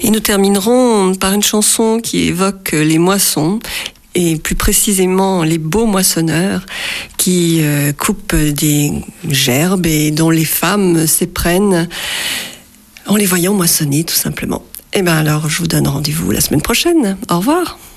Et nous terminerons par une chanson qui évoque les moissons, et plus précisément les beaux moissonneurs qui coupent des gerbes et dont les femmes s'éprennent en les voyant moissonner tout simplement. Et bien alors, je vous donne rendez-vous la semaine prochaine. Au revoir.